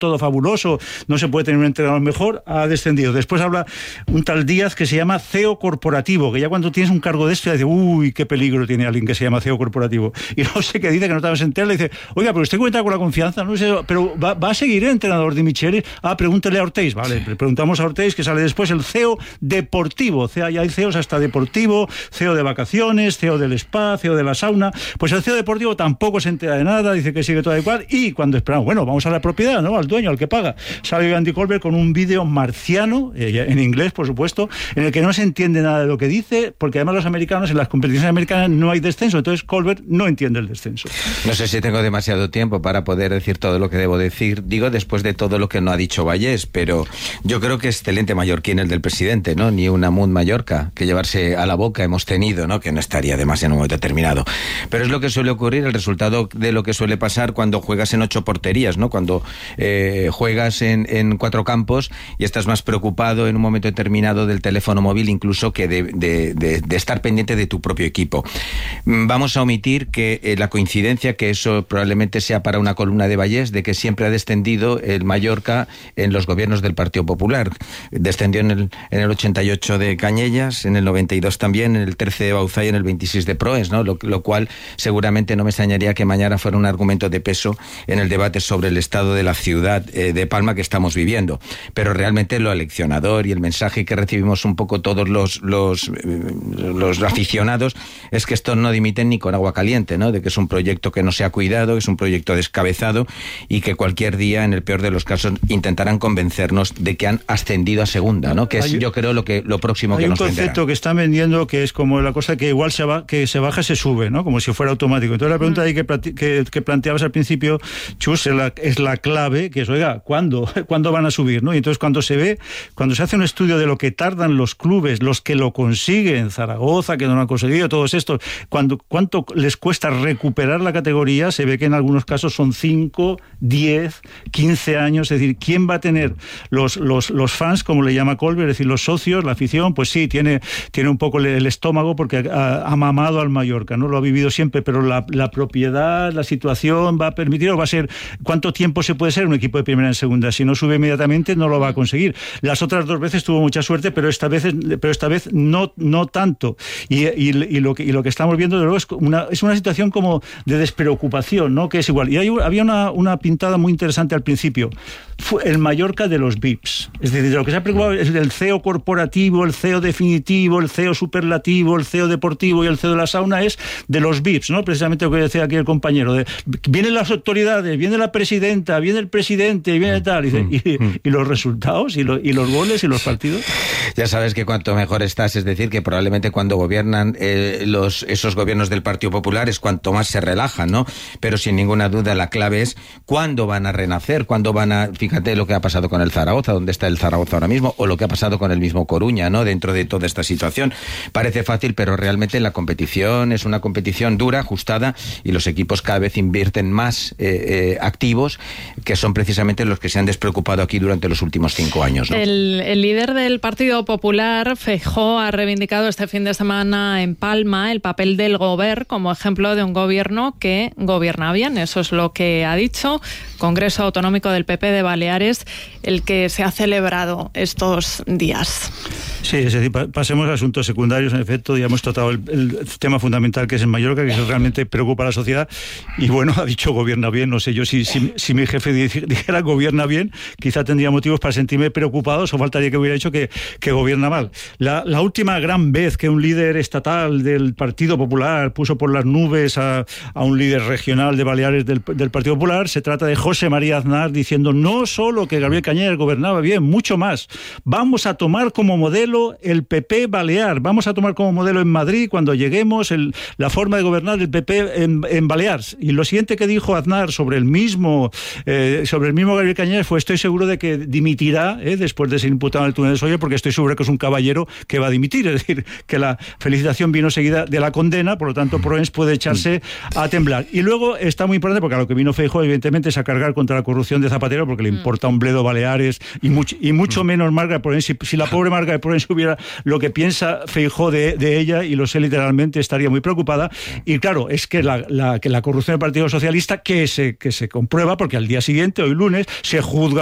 todo fabuloso, no se puede tener un entrenador mejor, ha descendido. Después habla un tal Díaz que se llama CEO corporativo, que ya cuando tienes un cargo de esto, dice, uy, qué peligro tiene alguien que se llama CEO corporativo. Y no sé qué dice, que no te vas a enterar, le dice, oiga, pero usted cuenta con la confianza, no sé, pero ¿va a seguir el entrenador de Micheli? Pregúntele a Ortiz. Vale, le preguntamos a Ortiz, que sale después el CEO deportivo. Ya hay CEOs hasta deportivo, CEO de vacaciones, CEO del spa, CEO de la sauna. Pues el CEO deportivo tampoco se entera de nada, dice que sigue todo igual, y cuando esperamos, bueno, vamos a la propiedad, ¿no? Al dueño, al que paga. Sale Andy Colbert con un vídeo marciano, en inglés, por supuesto, en el que no se entiende nada de lo que dice, porque además los americanos, en las competiciones americanas no hay descenso, entonces Colbert no entiende el descenso. No sé si tengo demasiado tiempo para poder decir todo lo que debo decir, digo, después de todo lo que no ha dicho Vallés, pero yo creo que excelente mallorquín el del presidente, ¿no? Ni una Mund Mallorca que llevarse a la boca hemos tenido, ¿no? Que no estaría de más en un momento determinado. Pero es lo que suele ocurrir, el resultado de lo que suele pasar cuando juegas en 8 porterías, ¿no? Cuando juegas en 4 campos y estás más preocupado en un momento determinado del teléfono móvil incluso que de estar pendiente de tu propio equipo. Vamos a omitir que la coincidencia, que eso probablemente sea para una columna de Vallés, de que siempre ha descendido el Mallorca en los gobiernos del Partido Popular. Descendió en el 88 de Cañellas, en el 92 también, en el 13 de Bauzá y en el 26 de Proens, ¿no? Lo cual seguramente no me extrañaría que mañana fuera un argumento de peso en el debate sobre el estado de la ciudad de Palma que estamos viviendo. Pero realmente lo aleccionador y el mensaje que recibimos un poco todos los aficionados es que estos no dimiten ni con agua caliente, ¿no? De que es un proyecto que no se ha cuidado, que es un proyecto descabezado y que cualquier día, en el peor de los casos, intentarán convencernos de que han ascendido a segunda, ¿no? Que es, yo creo, lo próximo que nos venderán. Hay un concepto que están vendiendo que es como la cosa que igual que se baja, se sube, ¿no? Como si fuera automático. Entonces la pregunta ahí que planteabas al principio, Chus, es la clave, que es, oiga, ¿cuándo van a subir, ¿no? Y entonces cuando se hace un estudio de lo que tardan los clubes, los que lo consiguen, Zaragoza, que no lo han conseguido, todos estos, cuánto les cuesta recuperar la categoría, se ve que en algunos casos son 5, 10, 15 años, es decir, ¿quién va a tener los fans, como le llama Colbert, es decir, los socios, la afición? Pues sí, tiene un poco el estómago porque ha mamado al Mallorca, ¿no? Lo ha vivido siempre, pero la propiedad, la situación va a permitir, o va a ser, ¿cuánto tiempo se puede ser un equipo de primera en segunda? Si no sube inmediatamente no lo va a conseguir. Las otras 2 veces tuvo mucha suerte, pero esta vez no tanto. Y lo que estamos viendo de luego es una situación como de despreocupación, ¿no? Que es igual. Y había una pintada muy interesante al principio. Fue el Mallorca de los VIPs. Es decir, de lo que se ha preocupado es del CEO corporativo, el CEO definitivo, el CEO superlativo, el CEO deportivo y el CEO de la sauna, es de los VIPs, ¿no? Precisamente lo que decía aquí el compañero. Vienen las autoridades, viene la presidenta, viene el presidente, viene tal. Y los resultados, y los goles y los partidos. Ya sabes que cuanto mejor estás, es decir, que probablemente cuando gobiernan esos gobiernos del Partido Popular es cuanto más se relajan, ¿no? Pero sin ninguna duda la clave es cuándo van a renacer, cuándo van a... Fíjate lo que ha pasado con el Zaragoza, dónde está el Zaragoza ahora mismo, o lo que ha pasado con el mismo Coruña, ¿no? Dentro de toda esta situación. Parece fácil, pero realmente la competición es una competición dura, ajustada, y los equipos cada vez invierten más activos, que son precisamente los que se han despreocupado aquí durante los últimos 5 años, ¿no? El líder del Partido Popular, Feijóo, ha reivindicado este fin de semana en Palma el papel del Govern como ejemplo de un gobierno que gobierna bien. Eso es lo que ha dicho. Congreso Autonómico del PP de Baleares, el que se ha celebrado estos días. Sí, es decir, pasemos a asuntos secundarios. En efecto, ya hemos tratado el tema fundamental, que es en Mallorca, que realmente preocupa a la sociedad. Y bueno, ha dicho gobierna bien. No sé yo si mi jefe dijera gobierna bien, quizá tendría motivos para sentirme preocupado, o faltaría que hubiera dicho que gobierna mal. La última gran vez que un líder estatal del Partido Popular puso por las nubes a un líder regional de Baleares del Partido Popular, se trata de José María Aznar, diciendo no solo que Gabriel Cañellas gobernaba bien, mucho más. Vamos a tomar como modelo el PP balear, vamos a tomar como modelo en Madrid cuando lleguemos la forma de gobernar del PP en Baleares. Y lo siguiente que dijo Aznar sobre el mismo Gabriel Cañellas fue: estoy seguro de que dimitirá después de ser imputado en el túnel de Solla, porque estoy seguro que es un caballero que va a dimitir. Es decir, que la felicitación vino seguida de la condena, por lo tanto Proens puede echarse a temblar. Y luego está muy importante, porque a lo que vino Feijóo evidentemente es a cargar contra la corrupción de Zapatero, porque le importa un bledo Baleares y mucho menos Marga de Proens. Si la pobre Marga de Proens supiera lo que piensa Feijóo de ella, y lo sé literalmente, estaría muy preocupada. Y claro, es que la corrupción del Partido Socialista que se comprueba, porque al día siguiente, hoy lunes, se juzga